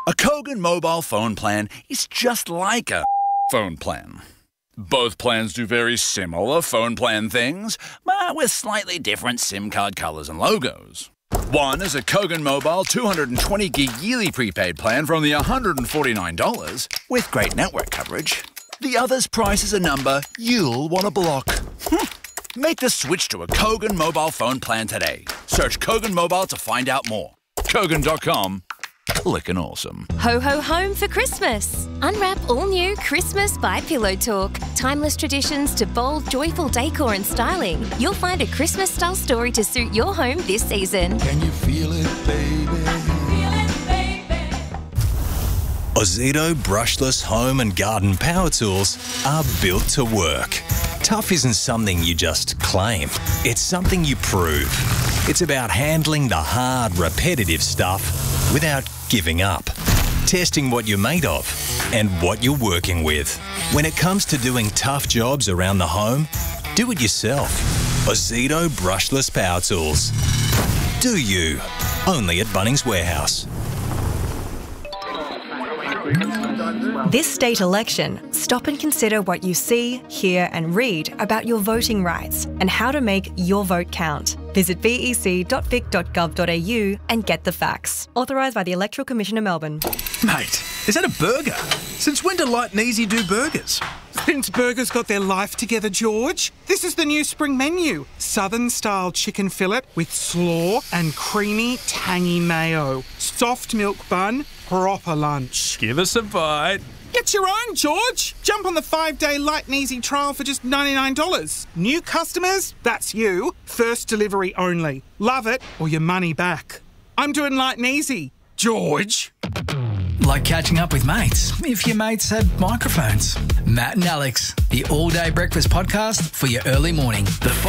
A Kogan mobile phone plan is just like a phone plan. Both plans do very similar phone plan things, but with slightly different SIM card colours and logos. One is a Kogan Mobile 220 gig yearly prepaid plan for only $149 with great network coverage. The other's price is a number you'll want to block. Make the switch to a Kogan mobile phone plan today. Search Kogan Mobile to find out more. Kogan.com. Clickin' awesome. Ho ho home for Christmas. Unwrap all new Christmas by Pillow Talk. Timeless traditions to bold, joyful decor and styling. You'll find a Christmas style story to suit your home this season. Can you feel it, baby? Ozito brushless home and garden power tools are built to work. Tough isn't something you just claim. It's something you prove. It's about handling the hard, repetitive stuff without giving up. Testing what you're made of and what you're working with. When it comes to doing tough jobs around the home, do it yourself. Ozito brushless power tools. Do you? Only at Bunnings Warehouse. This state election, stop and consider what you see, hear and read about your voting rights and how to make your vote count. Visit bec.vic.gov.au and get the facts. Authorised by the Electoral Commission of Melbourne. Mate, is that a burger? Since when do Light and Easy do burgers? Since burgers got their life together, George. This is the new spring menu. Southern-style chicken fillet with slaw and creamy, tangy mayo. Soft milk bun, proper lunch. Give us a bite. Get your own, George. Jump on the 5-day Light and Easy trial for just $99. New customers, that's you. First delivery only. Love it or your money back. I'm doing Light and Easy. George. Like catching up with mates, if your mates had microphones. Matt and Alex, the all-day breakfast podcast for your early morning.